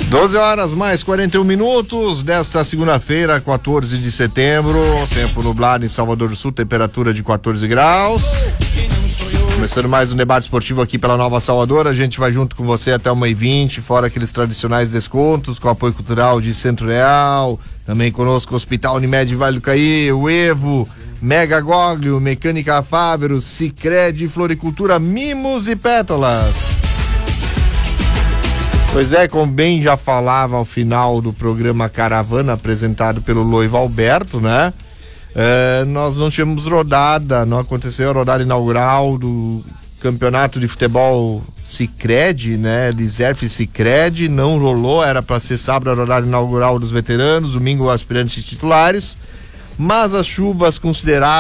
12 horas mais 41 minutos desta segunda-feira, 14 de setembro, tempo nublado em Salvador do Sul, temperatura de 14 graus. Começando mais um debate esportivo aqui pela Nova Salvador, a gente vai junto com você até 1h20, fora aqueles tradicionais descontos, com apoio cultural de Centro Real, também conosco o Hospital Unimed Vale do Caí, o Evo, Mega Goglio, Mecânica Fávero, Sicredi, Floricultura, Mimos e Pétalas. Pois é, como bem já falava ao final do programa Caravana, apresentado pelo Loivo Alberto, né? Nós não tivemos rodada, não aconteceu a rodada inaugural do campeonato de futebol Sicredi, né? Liserf Sicredi, não rolou, era para ser sábado a rodada inaugural dos veteranos, domingo aspirantes titulares, mas as chuvas consideradas